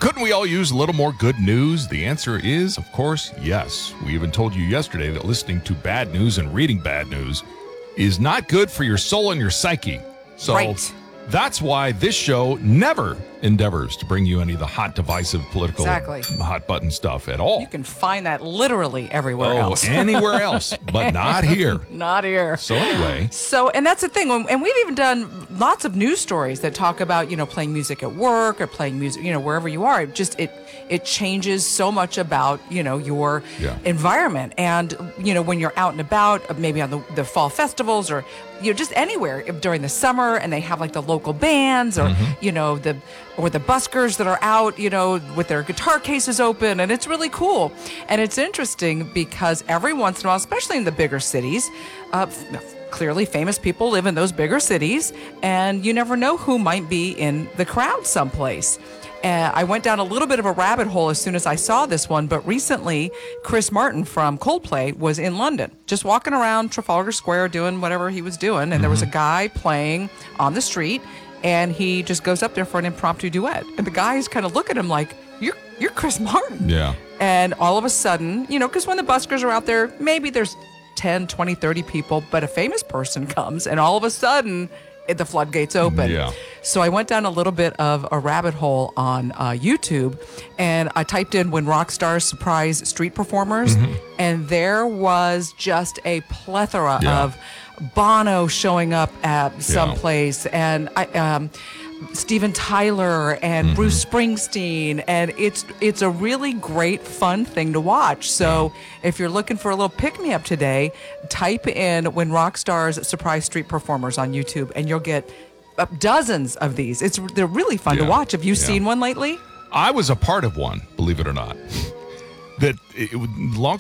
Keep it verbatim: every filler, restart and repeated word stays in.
couldn't we all use a little more good news? The answer is, of course, yes. We even told you yesterday that listening to bad news and reading bad news is not good for your soul and your psyche. So right. That's why this show never endeavors to bring you any of the hot, divisive, political, exactly. hot button stuff at all. You can find that literally everywhere oh, else. anywhere else, but not here. Not here. So anyway. So, and that's the thing. And we've even done lots of news stories that talk about, you know, playing music at work or playing music, you know, wherever you are. It just, it, it changes so much about, you know, your yeah. environment. And, you know, when you're out and about, maybe on the, the fall festivals or, you know, just anywhere during the summer, and they have like the local bands or, mm-hmm. you know, the, or the buskers that are out, you know, with their guitar cases open, and it's really cool. And it's interesting because every once in a while, especially in the bigger cities, uh, clearly famous people live in those bigger cities, and you never know who might be in the crowd someplace. Uh, I went down a little bit of a rabbit hole as soon as I saw this one, but recently Chris Martin from Coldplay was in London, just walking around Trafalgar Square doing whatever he was doing, and mm-hmm. there was a guy playing on the street, and he just goes up there for an impromptu duet. And the guys kind of look at him like, you're you're Chris Martin. Yeah. And all of a sudden, you know, because when the buskers are out there, maybe there's ten, twenty, thirty people, but a famous person comes, and all of a sudden, the floodgates open. Yeah. So I went down a little bit of a rabbit hole on uh, YouTube, and I typed in when rock stars surprise street performers, mm-hmm. and there was just a plethora yeah. of Bono showing up at some yeah. place, and I, um, Steven Tyler and mm-hmm. Bruce Springsteen, and it's it's a really great, fun thing to watch. So yeah. if you're looking for a little pick-me-up today, type in when rock stars surprise street performers on YouTube, and you'll get uh, dozens of these. It's They're really fun yeah. to watch. Have you yeah. seen one lately? I was a part of one, believe it or not. That it, long